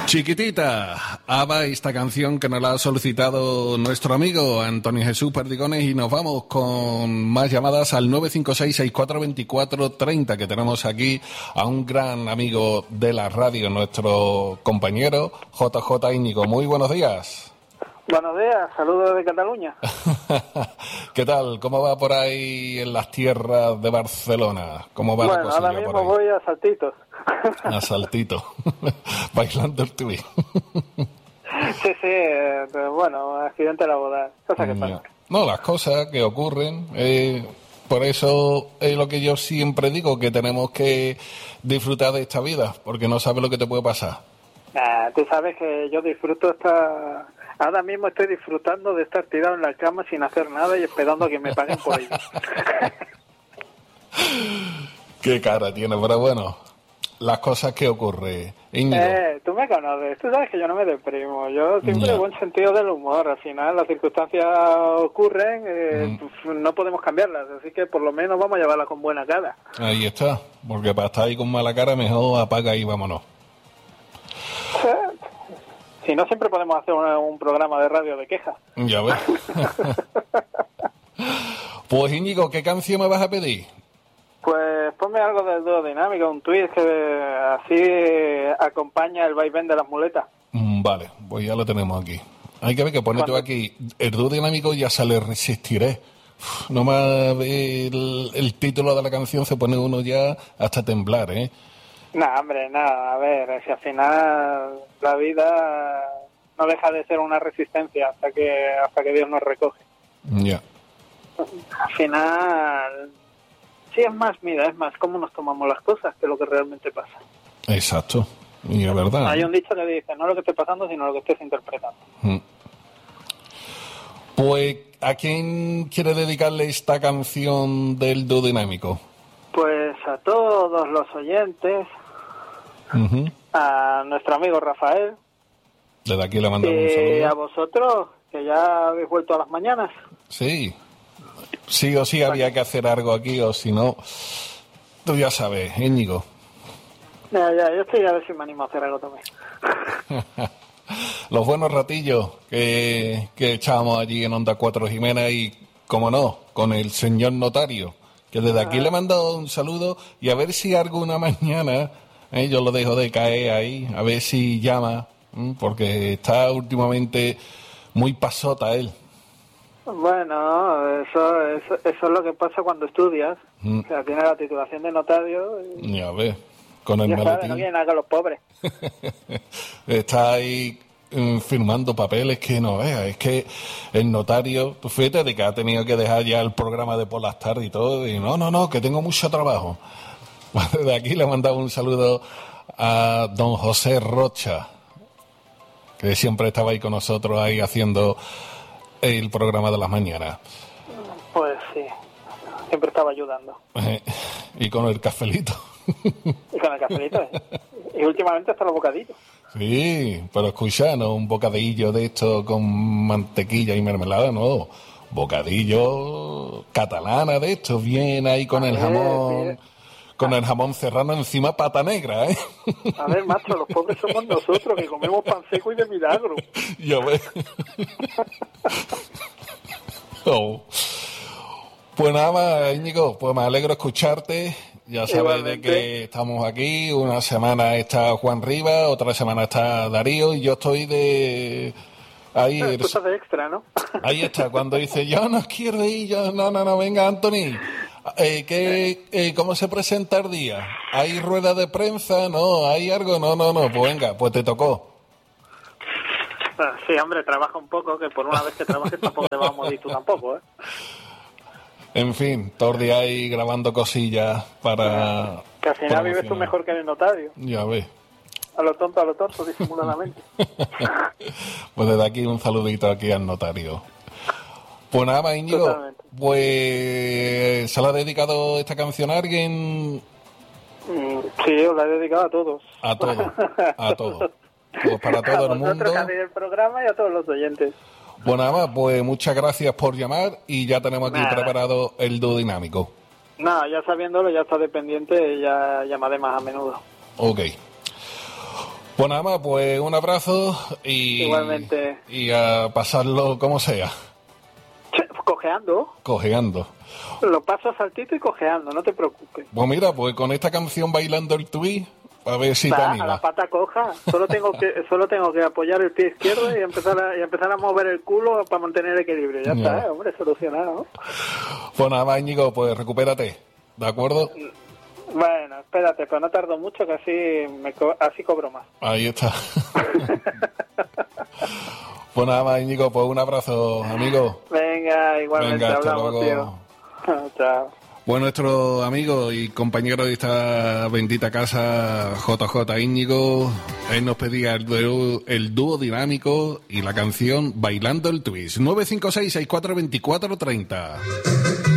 Chiquitita, ABBA, esta canción que nos la ha solicitado nuestro amigo Antonio Jesús Perdigones, y nos vamos con más llamadas al 956-6424-30, que tenemos aquí a un gran amigo de la radio, nuestro compañero JJ Íñigo. Muy buenos días. Buenos días, saludos de Cataluña. ¿Qué tal? ¿Cómo va por ahí en las tierras de Barcelona? ¿Cómo va la cosilla ahora mismo por ahí? voy a saltitos. A saltito, bailando el tubi. Sí, pero bueno, accidente laboral, cosas que pasan. No, las cosas que ocurren, por eso es lo que yo siempre digo, que tenemos que disfrutar de esta vida, porque no sabes lo que te puede pasar. Tú sabes que yo disfruto ahora mismo estoy disfrutando de estar tirado en la cama sin hacer nada y esperando a que me paguen por ello. Qué cara tiene, pero bueno, las cosas que ocurren. Íñigo. Tú me conoces, tú sabes que yo no me deprimo, yo siempre buen sentido del humor, al final las circunstancias ocurren, no podemos cambiarlas, así que por lo menos vamos a llevarlas con buena cara. Ahí está, porque para estar ahí con mala cara mejor apaga y vámonos. Si no, siempre podemos hacer un programa de radio de quejas. Ya ves. Pues Íñigo, ¿qué canción me vas a pedir? Pues ponme algo del dúo dinámico, un twist que así acompaña el vaivén de las muletas. Vale, pues ya lo tenemos aquí. Hay que ver que pone tú aquí, el dúo dinámico ya sale Resistiré. No más el título de la canción se pone uno ya hasta temblar, ¿eh? A ver, si al final la vida no deja de ser una resistencia hasta que Dios nos recoge. Ya. Al final, sí, es más cómo nos tomamos las cosas que lo que realmente pasa. Exacto, y es verdad. Hay un dicho que dice, no lo que esté pasando, sino lo que estés interpretando. Pues, ¿a quién quiere dedicarle esta canción del dúo dinámico? Pues a todos los oyentes, a nuestro amigo Rafael. Desde aquí le mandamos un saludo. Y a vosotros, que ya habéis vuelto a las mañanas. Sí. Sí o sí había que hacer algo aquí, o si no, tú ya sabes, Íñigo. Yo estoy a ver si me animo a hacer algo también. Los buenos ratillos que echábamos allí en Onda 4 Jimena y, como no, con el señor notario, que desde aquí le mando un saludo, y a ver si alguna mañana, yo lo dejo de caer ahí, a ver si llama, porque está últimamente muy pasota él. Bueno, eso es lo que pasa cuando estudias. O sea, tienes la titulación de notario. Ya ves, con el ya maletín. sabes, no quieren nada con los pobres. Está ahí firmando papeles que no veas. Es que el notario, tú fíjate de que ha tenido que dejar ya el programa de por las tardes y todo. Y no, que tengo mucho trabajo. De aquí le mandaba un saludo a don José Rocha, que siempre estaba ahí con nosotros, ahí haciendo el programa de las mañanas. Pues sí, siempre estaba ayudando. Y con el cafelito. Y con el cafelito, y últimamente hasta los bocadillos. Sí, pero escucha, no un bocadillo de esto con mantequilla y mermelada, no. Bocadillo catalana de esto, bien ahí con el jamón. Con el jamón serrano encima, pata negra, ¿eh? A ver, macho, los pobres somos nosotros, que comemos pan seco y de milagro. Ya ves. Oh. Pues nada más, Íñigo, pues me alegro escucharte. Ya sabéis de que estamos aquí. Una semana está Juan Rivas, otra semana está Darío, y yo estoy de... Ahí tú estás de extra, ¿no? Ahí está, cuando dice, yo no quiero ir, no, venga, Anthony. ¿Cómo se presenta el día? ¿Hay rueda de prensa? No, ¿hay algo? No, pues venga, pues te tocó. Sí, hombre, trabaja un poco, que por una vez que trabajes tampoco te vamos a morir tú tampoco, ¿eh? En fin, todo el día ahí grabando cosillas para... Que al final vives tú mejor que en el notario. Ya ves. A lo tonto, disimuladamente. Pues desde aquí un saludito aquí al notario. Pues nada más, Íñigo. Totalmente. Pues, ¿se la ha dedicado esta canción a alguien? Sí, os la he dedicado a todos. A todos. Pues para todo el mundo. A vosotros que hacéis el programa y a todos los oyentes. Pues nada más, pues muchas gracias por llamar y ya tenemos aquí preparado el dúo dinámico. Nada, ya sabiéndolo, ya está dependiente y ya llamaré más a menudo. Ok. Pues nada más, pues un abrazo y... Igualmente. Y a pasarlo como sea. Cojeando. Cojeando. Lo paso a saltito y cojeando, no te preocupes. Pues mira, pues con esta canción Bailando el Tui, a ver si te A animas. la pata coja. Solo tengo que apoyar el pie izquierdo y empezar a mover el culo para mantener el equilibrio. Ya está, hombre, solucionado. Pues nada más, Íñigo, pues recupérate, ¿de acuerdo? Bueno, espérate, pero no tardo mucho, que así cobro más. Ahí está. Pues nada más, Íñigo, pues un abrazo, amigo. Venga, igualmente. Venga, hasta hablamos, luego. Tío. Chao. Pues nuestro amigo y compañero de esta bendita casa, JJ Íñigo, él nos pedía el dúo dinámico y la canción Bailando el Twist. 956-642430.